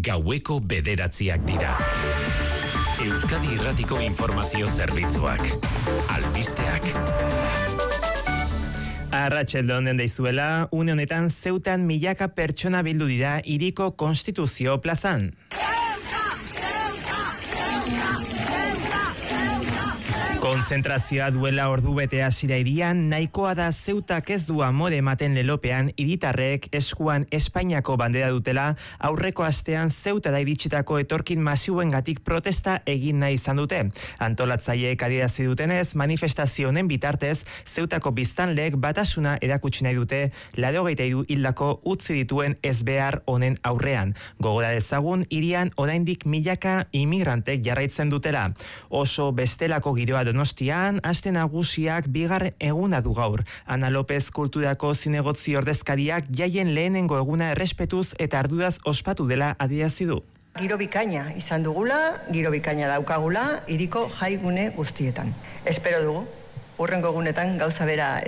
gaueko 9:00 dira. Euskadi Irratiko Informazio Zerbitzuak. Albisteak. Arratsaldeon deizuela, une honetan Zeutan milaka pertsona bildu dira hiriko Konstituzio plazan. Konzentrazioa duela ordubete hasi da hirian, nahikoa da Zeutak ez du amore ematen lelopean hiritarrek eskuan Espainiako bandera dutela, aurreko astean Zeutara iritsitako etorkin masiuengatik protesta egin nahi izan dute. Antolatzaileek adierazi dutenez, manifestazio honen bitartez, Zeutako biztanleek batasuna erakutsi nahi dute 83 hildako utzi dituen ezbehar honen aurrean. Gogora dezagun, hirian oraindik milaka imigrantek jarraitzen dutela. Oso bestelako giroa Donostian, aste nagusiak bigarren eguna du gaur. Ana López kulturako zinegotzi ordezkariak jaien lehenengo eguna errespetuz eta arduraz ospatu dela adierazi du. Giro bikaina izan dugula, giro bikaina daukagula, hiriko jaigune guztietan. Espero dugu, urrengo egunetan gauza bera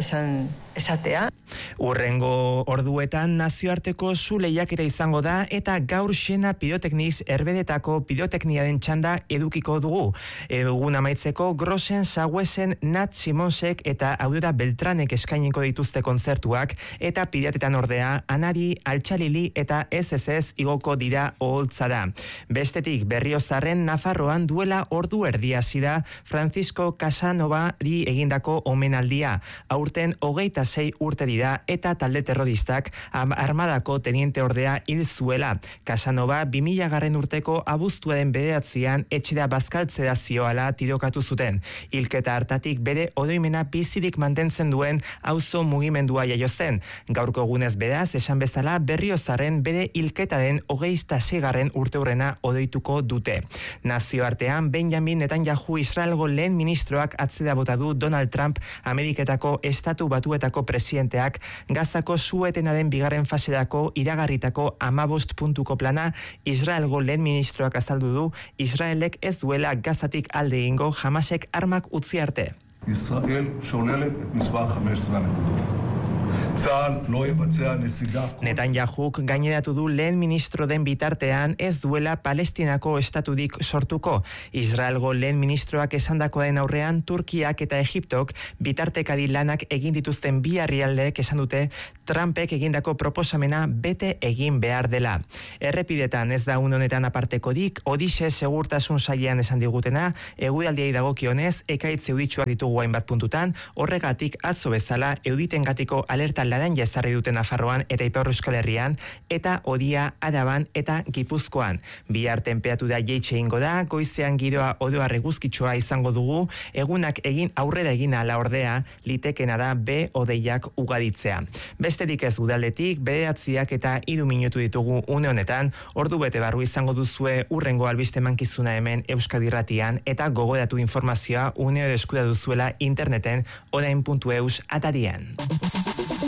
esatea. Urrengo orduetan nazioarteko zu lehiaketa izango da eta gaur Xena Pirotekniks Herbedetako pirotekniaren txanda edukiko dugu. Egun amaitzeko Grosen, Sagüesen, Nat Simonsek eta Aurora Beltranek eskainiko dituzte kontzertuak eta piratetan ordea Anari, Altxalili eta SSS igoko dira oholtzara. Bestetik Berriozarren Nafarroan duela ordu erdi hasi da Francisco Casanovari egindako omenaldia. Aurten 26 urte dira eta talde terroristak armadako teniente ordea hil zuela. Casanova 2000 urteko abuztuaren 9an etxera bazkaltzera zioala tirokatu zuten. Hilketa hartatik bere oroimena bizirik mantentzen duen auzo mugimendua jaio zen. Gaurko egunez beraz, esan bezala Berriozarren bere hilketaren 26. urteurrena oroituko dute. Nazioartean Benjamin Netanyahu Israelgo lehen ministroak atzera bota du Donald Trump Ameriketako Estatu Batuetako presidenteak Gazako su-etenaren bigarren faserako iragarritako 15 puntuko plana Israelgo lehen ministroak azaldu du Israelek ez duela Gazatik alde egingo Hamasek armak utzi arte. Israel שווללת את מספר 15 הנקודות. Netanyahuk gaineratu du lehen ministro den bitartean ez duela Palestinako estaturik sortuko. Israelgo lehen ministroak esandakoaren aurrean Turkiak eta Egiptok bitartekari lanak egin dituzten bi herrialdeek esan dute Trumpek egindako proposamena bete egin behar dela. Errepidetan ez da une honetan apartekorik, Odise segurtasun sailean esan digutena, eguraldiei dagokionez ekaitz euditsuak ditugu hainbat puntutan, horregatik atzo bezala euditengatiko alerta ladan jazarri duten Nafarroan eta Ipar Euskal Herrian eta Odia, Araban eta Gipuzkoan. Bihar tenperatura jaitsi egingo da, goizean giroa oroar eguzkitsua izango dugu, egunak aurrera egin ala ordea, litekena da hodeiak ugaritzea. Besterik ez udaletik, 9:00 eta 3 minutu ditugu une honetan, ordu bete barru izango duzue urrengo albiste mankizuna hemen Euskadi Irratian eta gogoratu informazioa une eskura duzuela interneten orain.eus atarian.